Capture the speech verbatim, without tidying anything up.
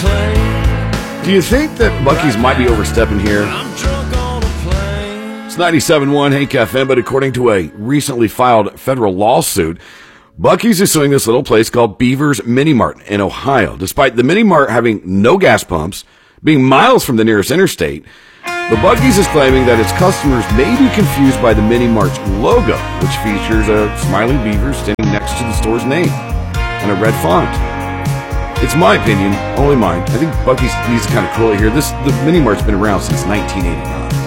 Do you think that Buc-ee's might be overstepping here? It's ninety-seven point one Hank F M, but according to a recently filed federal lawsuit, Buc-ee's is suing this little place called Beaver's Mini Mart in Ohio. Despite the Mini Mart having no gas pumps, being miles from the nearest interstate, the Buc-ee's is claiming that its customers may be confused by the Mini Mart's logo, which features a smiling beaver standing next to the store's name and a red font. It's my opinion, only mine. I think Buc-ee's needs to kind of cool it here. This the Mini Mart's been around since nineteen eighty-nine.